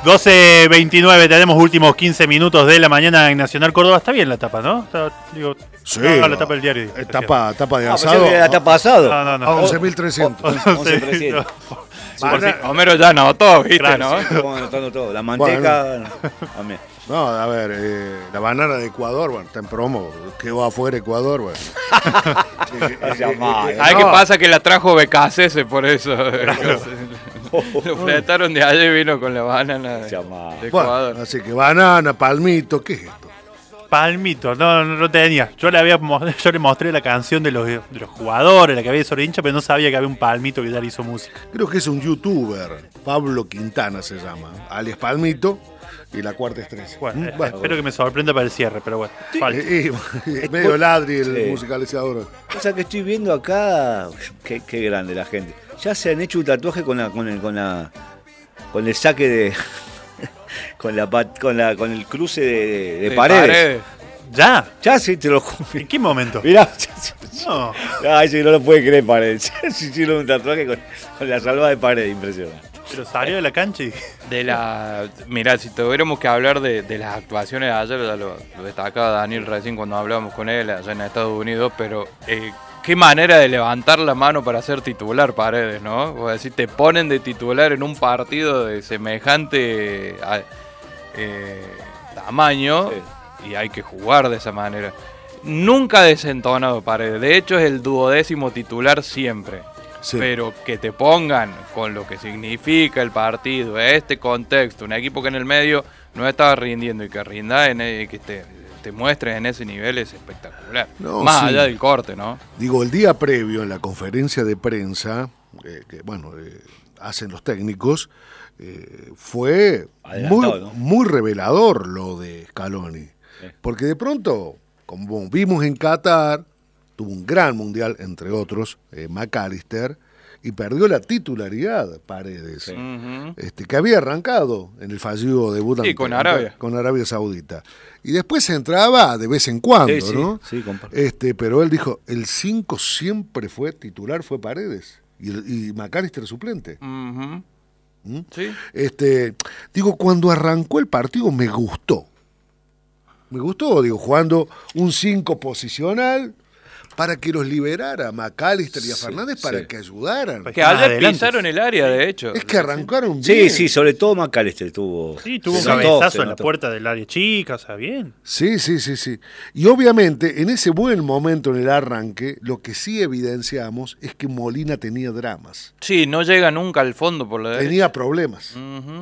12:29, tenemos últimos 15 minutos de la mañana en Nacional Córdoba. Está bien la tapa, ¿no? Sí, la tapa del diario. Tapa de Ah, asado. pensé que era tapa asado. No. A 11.300. 11.300. Homero ya anotó, ¿viste, Claro, no? Estamos anotando todo. La manteca. También. No, a ver, la banana de Ecuador, bueno, está en promo. Quedó afuera Ecuador, bueno. ¿Sabes qué pasa? Que la trajo BKCS por eso. Lo fletaron de allá y vino con la banana de Ecuador. Bueno, así que banana, palmito, ¿qué es esto? Palmito, no tenía. Yo le mostré la canción de los jugadores, la que había sobre hincha, pero no sabía que había un palmito que ya le hizo música. Creo que es un youtuber, Pablo Quintana se llama, alias Palmito, y la cuarta estrella. Bueno, espero que me sorprenda para el cierre, pero bueno. Medio ladri el Sí. musicalizador. O sea que estoy viendo acá. Qué grande la gente. Ya se han hecho un tatuaje con el saque de. con el cruce de paredes. ¿Ya? Ya sí, te lo juro. ¿En qué momento? Mirá. No. Ay, sí, no lo puede creer, Paredes. Se hicieron un tatuaje con la salva de Paredes, impresionante. Pero salió de la cancha y... Mirá, si tuviéramos que hablar de las actuaciones de ayer, ya lo destacaba Daniel recién cuando hablábamos con él allá en Estados Unidos, pero qué manera de levantar la mano para ser titular, Paredes, ¿no? O decir, te ponen de titular en un partido de semejante tamaño, sí, y hay que jugar de esa manera. Nunca desentonado Paredes, de hecho es el 12º titular siempre. Sí. Pero que te pongan con lo que significa el partido, este contexto, un equipo que en el medio no estaba rindiendo y que rinda, que te muestres en ese nivel es espectacular. No, más allá del corte, ¿no? Digo, el día previo en la conferencia de prensa, hacen los técnicos, fue muy revelador lo de Scaloni. Sí. Porque de pronto, como vimos en Qatar, tuvo un gran mundial, entre otros, McAllister, y perdió la titularidad Paredes, sí, que había arrancado en el fallido debut con Arabia Saudita. Y después se entraba de vez en cuando, sí, ¿no? Sí, pero él dijo, el 5 siempre fue titular, fue Paredes, y McAllister suplente. Sí. Digo, cuando arrancó el partido me gustó, jugando un 5 posicional, para que los liberara a McAllister y a Fernández, para que ayudaran. Que ayer pisaron el área, de hecho. Es que arrancaron bien. Sí, sobre todo McAllister tuvo... Sí, tuvo un cabezazo en la puerta del área chica, o sea, bien. Sí. Y obviamente, en ese buen momento en el arranque, lo que sí evidenciamos es que Molina tenía dramas. Sí, no llega nunca al fondo por la derecha. Tenía problemas.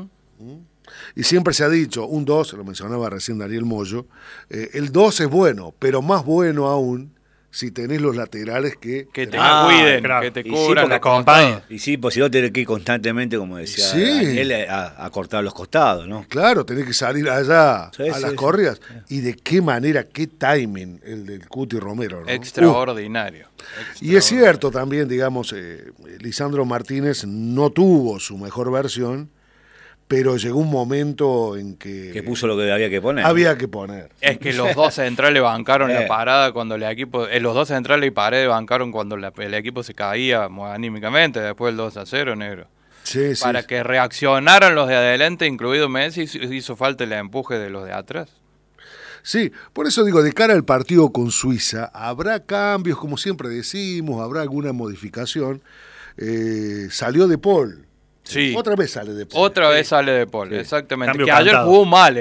Y siempre se ha dicho, un 2, lo mencionaba recién Daniel Moyo, el 2 es bueno, pero más bueno aún si tenés los laterales que te cuiden, claro, que te cubran, te acompañen. Y sí, pues si no tenés que ir constantemente, como decía Daniel, a cortar los costados, ¿no? Claro, tenés que salir allá a las corridas. Y de qué manera, qué timing el del Cuti Romero, ¿no? Extraordinario. Y es cierto también, digamos, Lisandro Martínez no tuvo su mejor versión, pero llegó un momento en que puso lo que había que poner. Había que poner. Es que los dos centrales bancaron la parada cuando el equipo... los dos centrales y Paredes bancaron cuando el equipo se caía anímicamente, después del 2-0, negro. Sí, Para que reaccionaran los de adelante, incluido Messi, hizo falta el empuje de los de atrás. Sí, por eso digo, de cara al partido con Suiza, habrá cambios, como siempre decimos, habrá alguna modificación. Salió De Paul. Sí. Otra vez sale De Paul. Otra vez sale De Paul, exactamente. Cambio que ayer jugó mal,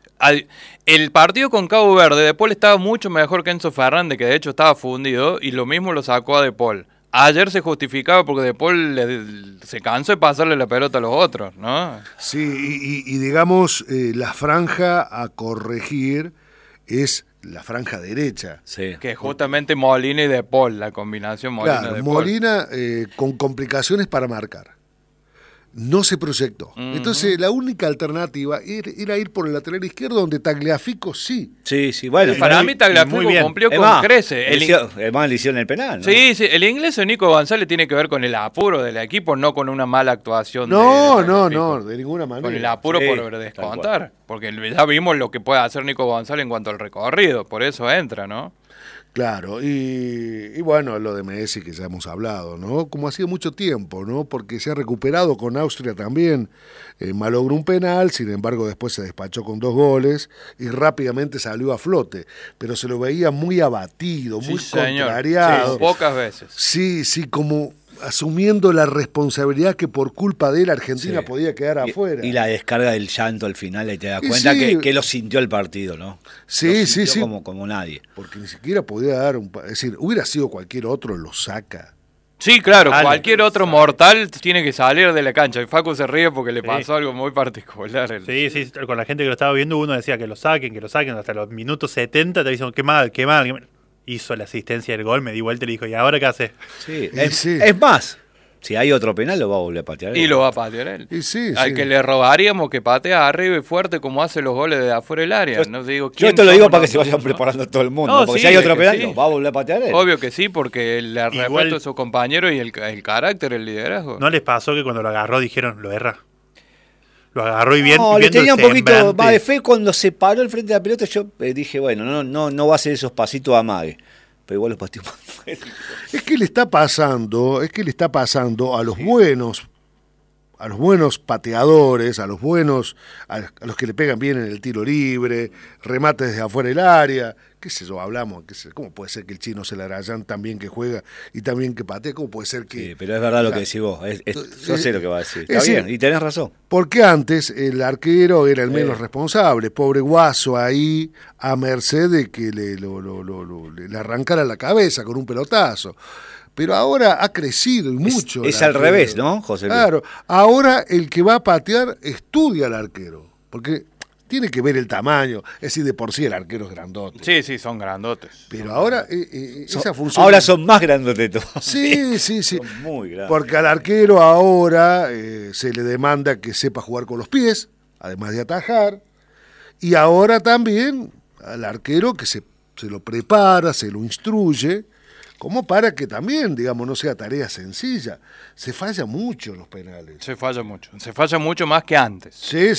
el partido con Cabo Verde, De Paul estaba mucho mejor que Enzo Fernández, que de hecho estaba fundido, y lo mismo lo sacó a De Paul. Ayer se justificaba porque De Paul se cansó de pasarle la pelota a los otros, ¿no? Sí, y digamos, la franja a corregir es la franja derecha. Sí. Que es justamente Molina y De Paul, la combinación Molina-De Paul. Molina con complicaciones para marcar. No se proyectó. Entonces la única alternativa era ir por el lateral izquierdo, donde Tagliafico sí. Sí, bueno. Para mí Tagliafico cumplió con crece. Además le hicieron el penal, ¿no? Sí, el inglés Nico González tiene que ver con el apuro del equipo, no con una mala actuación. No, de ninguna manera. Con el apuro por descontar. Porque ya vimos lo que puede hacer Nico González en cuanto al recorrido, por eso entra, ¿no? Claro, y bueno, lo de Messi que ya hemos hablado, ¿no? Como hacía mucho tiempo, ¿no? Porque se ha recuperado con Austria también, malogró un penal, sin embargo después se despachó con 2 goles y rápidamente salió a flote, pero se lo veía muy abatido, muy contrariado. Sí, pocas veces. Sí, como asumiendo la responsabilidad que por culpa de él Argentina podía quedar afuera. Y la descarga del llanto al final, y te das cuenta que lo sintió el partido, ¿no? Sí. Como nadie. Porque ni siquiera podía dar es decir, hubiera sido cualquier otro, lo saca. Sí, claro, cualquier otro mortal tiene que salir de la cancha. Y Facu se ríe porque le pasó algo muy particular. Sí, con la gente que lo estaba viendo uno decía que lo saquen, hasta los minutos 70 te dicen, qué mal. Hizo la asistencia del gol, me di vuelta y le dijo, ¿y ahora qué hace? Sí, es más, si hay otro penal lo va a volver a patear él. Y lo va a patear él. Sí, Al que le robaríamos que patea arriba y fuerte como hace los goles de afuera del área. Yo esto lo digo para que se vayan preparando todo el mundo. Porque si hay otro penal, lo va a volver a patear él. Obvio que sí, porque le respeto a sus compañeros y el carácter, el liderazgo. ¿No les pasó que cuando lo agarró dijeron, lo erra? Lo agarró y bien. No, le tenía un poquito más de fe cuando se paró el frente de la pelota. Yo dije, bueno, no va a hacer esos pasitos a amague. Pero igual los pateó más fuerte. Es que le está pasando a los buenos pateadores, a los a los que le pegan bien en el tiro libre, remates desde afuera del área, qué sé yo, hablamos, ¿cómo puede ser que el chino Celarayán tan bien que juega y tan bien que patea? ¿Cómo puede ser que...? Sí, pero es verdad lo que decís vos, yo sé lo que va a decir, está bien, y tenés razón. Porque antes el arquero era el menos responsable, pobre Guaso ahí a merced de que le arrancara la cabeza con un pelotazo. Pero ahora ha crecido y mucho. Es al revés, ¿no, José Luis? Claro, ahora el que va a patear estudia al arquero, porque tiene que ver el tamaño, es decir, de por sí el arquero es grandote. Sí, son grandotes. Pero ahora esa función... Ahora son más grandotes todos. Sí. Son muy grandes. Porque al arquero ahora se le demanda que sepa jugar con los pies, además de atajar, y ahora también al arquero que se lo prepara, se lo instruye, como para que también, digamos, no sea tarea sencilla. Se falla mucho en los penales. Se falla mucho más que antes.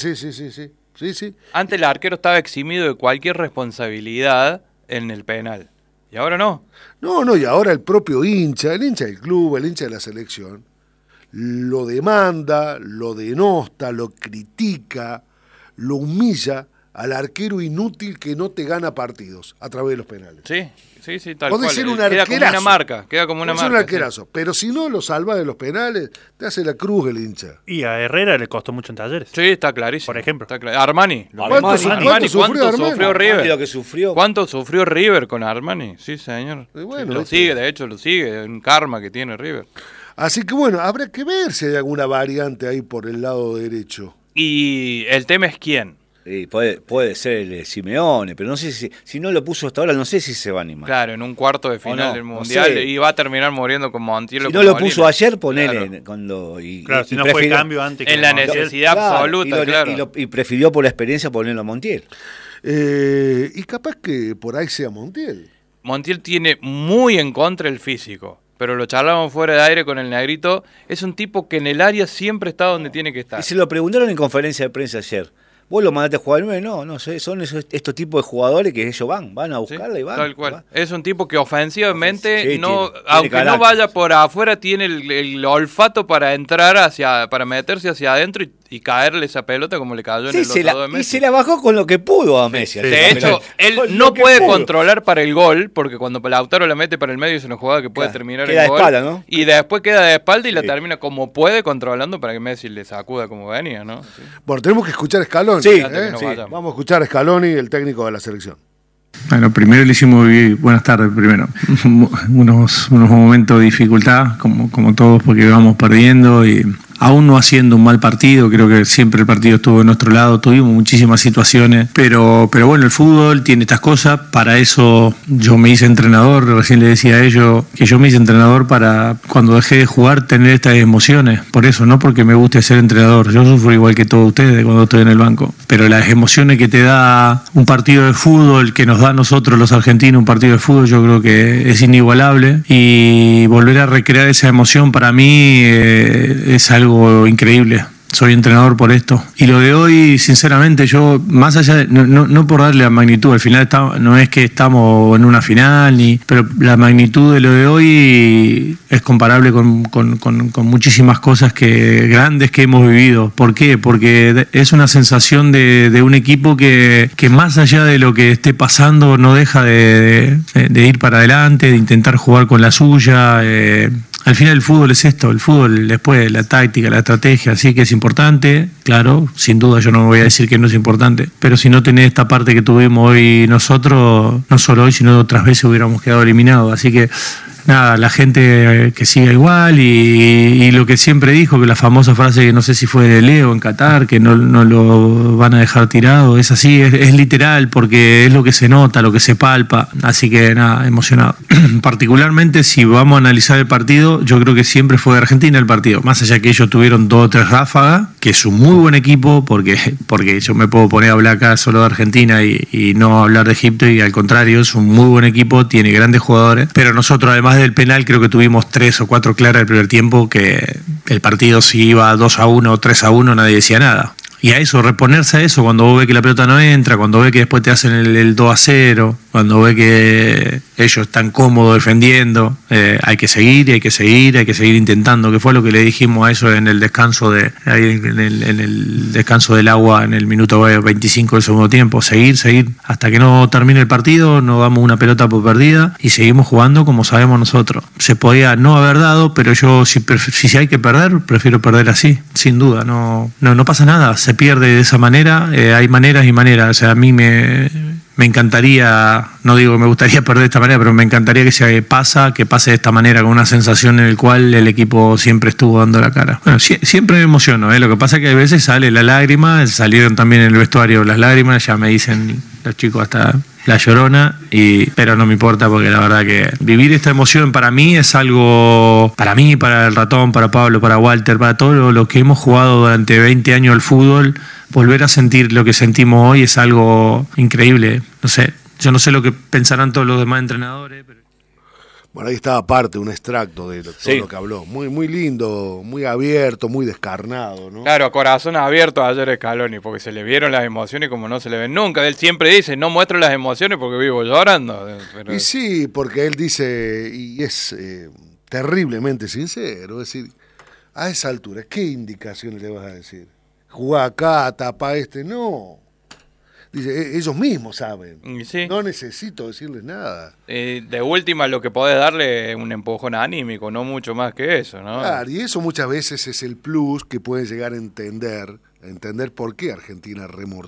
Sí. Antes el arquero estaba eximido de cualquier responsabilidad en el penal. Y ahora no. No, y ahora el propio hincha, el hincha del club, el hincha de la selección, lo demanda, lo denosta, lo critica, lo humilla al arquero inútil que no te gana partidos a través de los penales. Sí, tal Puede cual. ser un queda arquerazo. como una marca. Es un arquerazo, pero si no lo salva de los penales, te hace la cruz el hincha. Y a Herrera le costó mucho en Talleres. Sí, está clarísimo. Por ejemplo. Armani. ¿Cuánto sufrió River? Lo que sufrió. ¿Cuánto sufrió River con Armani? Sí, señor. Bueno, lo sigue, un karma que tiene River. Así que bueno, habrá que ver si hay alguna variante ahí por el lado derecho. Y el tema es quién. Sí, puede ser el Simeone, pero no sé si no lo puso hasta ahora, no sé si se va a animar. Claro, en un cuarto de final del Mundial y va a a muriendo con Montiel. Si no lo puso ayer, ponele. Claro. Si no fue cambio antes. En la necesidad absoluta, claro. Y prefirió por la experiencia ponerlo a Montiel. Y capaz que por ahí sea Montiel. Montiel tiene muy en contra el físico. Pero lo charlamos fuera de aire con el Negrito. Es un tipo que en el área siempre está donde tiene que estar. Y se lo preguntaron en conferencia de prensa ayer. ¿Vos lo mandaste a jugar? No sé, son estos tipos de jugadores que ellos van a buscarla y van. Tal cual. Es un tipo que ofensivamente, tiene aunque carácter. no vaya por afuera, tiene el olfato para entrar para meterse hacia adentro y caerle esa pelota como le cayó en el otro lado de Messi. Y se la bajó con lo que pudo a Messi. De hecho, él no puede controlar para el gol, porque cuando Lautaro la mete para el medio es una jugada que puede terminar queda en gol. de espalda, ¿no? Y después queda de espalda y la termina como puede, controlando para que Messi le sacuda como venía, ¿no? Sí. Bueno, tenemos que escuchar a Scaloni. Sí. Vamos a escuchar a Scaloni, el técnico de la selección. Bueno, primero le hicimos vivir, buenas tardes primero, unos momentos de dificultad, como todos, porque íbamos perdiendo y aún no haciendo un mal partido, creo que siempre el partido estuvo de nuestro lado, tuvimos muchísimas situaciones, pero bueno, el fútbol tiene estas cosas, para eso yo me hice entrenador, recién le decía a ellos que yo me hice entrenador para cuando dejé de jugar tener estas emociones, por eso, no porque me guste ser entrenador, yo sufro igual que todos ustedes cuando estoy en el banco, pero las emociones que te da un partido de fútbol, que nos da a nosotros los argentinos un partido de fútbol, yo creo que es inigualable y volver a recrear esa emoción para mí es algo increíble. soy entrenador por esto. Y lo de hoy, sinceramente, yo, más allá de, no por darle la magnitud, al final no es que estamos en una final, pero la magnitud de lo de hoy es comparable con muchísimas cosas grandes que hemos vivido. ¿Por qué? Porque es una sensación de un equipo que más allá de lo que esté pasando no deja de ir para adelante, de intentar jugar con la suya. Al final el fútbol es esto, el fútbol después, la táctica, la estrategia, sí que es importante, claro, sin duda yo no voy a decir que no es importante, pero si no tenés esta parte que tuvimos hoy nosotros, no solo hoy, sino otras veces hubiéramos quedado eliminados, así que nada, la gente que siga igual y lo que siempre dijo, que la famosa frase que no sé si fue de Leo en Qatar, que no lo van a dejar tirado, es así, es literal, porque es lo que se nota, lo que se palpa, así que nada, emocionado. Particularmente si vamos a analizar el partido, yo creo que siempre fue de Argentina el partido, más allá que ellos tuvieron 2 o 3 ráfagas, que es un muy buen equipo, porque yo me puedo poner a hablar acá solo de Argentina y no hablar de Egipto, y al contrario, es un muy buen equipo, tiene grandes jugadores, pero nosotros además del penal creo que tuvimos 3 o 4 claras el primer tiempo, que el partido si iba 2-1 o 3-1 nadie decía nada. Y a eso, reponerse a eso, cuando vos ves que la pelota no entra, cuando ves que después te hacen el 2-0, cuando ves que ellos están cómodos defendiendo, hay que seguir intentando, que fue lo que le dijimos a eso en el descanso en el descanso del agua en el minuto 25 del segundo tiempo, seguir, hasta que no termine el partido, no damos una pelota por perdida y seguimos jugando como sabemos nosotros. Se podía no haber dado, pero yo si hay que perder, prefiero perder así, sin duda, no pasa nada, se pierde de esa manera, hay maneras y maneras, o sea, a mí me encantaría, no digo que me gustaría perder de esta manera, pero me encantaría que pase de esta manera, con una sensación en la cual el equipo siempre estuvo dando la cara. Bueno, siempre me emociono, lo que pasa es que a veces sale la lágrima, salieron también en el vestuario las lágrimas, ya me dicen los chicos hasta la llorona, pero no me importa, porque la verdad que vivir esta emoción para mí es algo, para mí, para el Ratón, para Pablo, para Walter, para todos los que hemos jugado durante 20 años al fútbol, volver a sentir lo que sentimos hoy es algo increíble. No sé, yo no sé lo que pensarán todos los demás entrenadores, pero... Bueno, ahí estaba parte, un extracto de todo lo que habló. Muy, muy lindo, muy abierto, muy descarnado, ¿no? Claro, corazón abierto ayer Scaloni, porque se le vieron las emociones como no se le ven nunca. Él siempre dice, no muestro las emociones porque vivo llorando. Pero... Y sí, porque él dice, y es terriblemente sincero, es decir, a esa altura, ¿qué indicaciones le vas a decir? Jugá acá, tapa no. Dice, ellos mismos saben. Sí. No necesito decirles nada. De última, lo que podés darle es un empujón anímico, no mucho más que eso, ¿no? Claro, y eso muchas veces es el plus que pueden llegar a entender por qué Argentina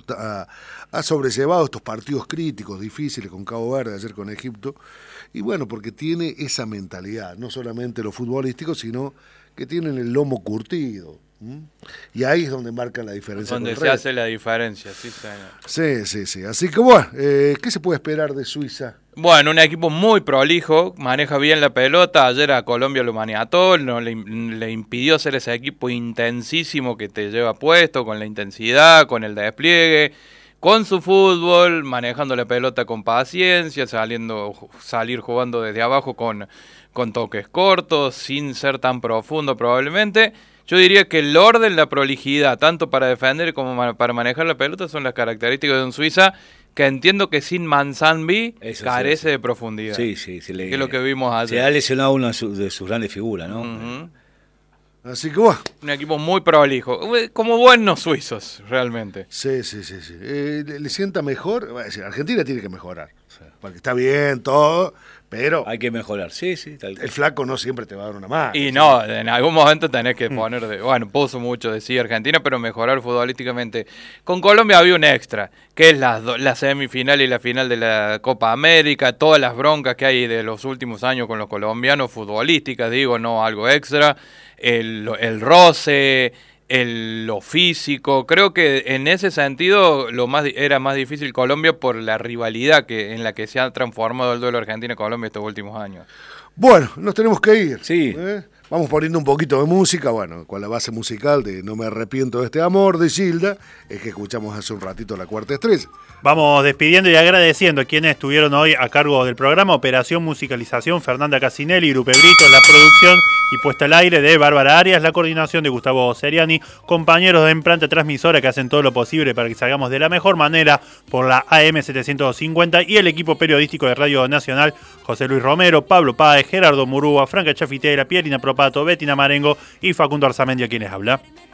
ha sobrellevado estos partidos críticos, difíciles, con Cabo Verde, ayer con Egipto. Y bueno, porque tiene esa mentalidad, no solamente lo futbolístico, sino que tienen el lomo curtido. Y ahí es donde marcan la diferencia. Donde se hace la diferencia, sí, señor. Sí. Así que bueno, ¿qué se puede esperar de Suiza? Bueno, un equipo muy prolijo, maneja bien la pelota. Ayer a Colombia lo maniató, no le impidió ser ese equipo intensísimo que te lleva puesto, con la intensidad, con el despliegue, con su fútbol, manejando la pelota con paciencia, salir jugando desde abajo con toques cortos, sin ser tan profundo probablemente. Yo diría que el orden, la prolijidad, tanto para defender como para manejar la pelota, son las características de un Suiza que entiendo que sin Manzanbi carece de profundidad. Sí. Que es lo que vimos ayer. Se ha lesionado una de sus grandes figuras, ¿no? Uh-huh. Así que bueno. Un equipo muy prolijo, como buenos suizos, realmente. Sí. ¿Le sienta mejor? Argentina tiene que mejorar, porque está bien todo, pero... Hay que mejorar, sí. El flaco no siempre te va a dar una mano. Y no, en algún momento tenés que poner... puso mucho de sí Argentina, pero mejorar futbolísticamente. Con Colombia había un extra, que es la semifinal y la final de la Copa América, todas las broncas que hay de los últimos años con los colombianos, futbolísticas, digo, no algo extra, el roce... lo físico, creo que en ese sentido era más difícil Colombia por la rivalidad en la que se ha transformado el duelo Argentina-Colombia estos últimos años. Bueno, nos tenemos que ir. Sí. Vamos poniendo un poquito de música, bueno, con la base musical de No me arrepiento de este amor, de Gilda, es que escuchamos hace un ratito La Cuarta Estrella. Vamos despidiendo y agradeciendo a quienes estuvieron hoy a cargo del programa. Operación Musicalización, Fernanda Casinelli, Grupo Brito, la producción y puesta al aire de Bárbara Arias, la coordinación de Gustavo Seriani, compañeros de Empranta Transmisora que hacen todo lo posible para que salgamos de la mejor manera por la AM 750 y el equipo periodístico de Radio Nacional, José Luis Romero, Pablo Páez, Gerardo Murúa, Franca Chafitera, Pierina Propato, Betina Marengo y Facundo Arzamendi, a quienes habla.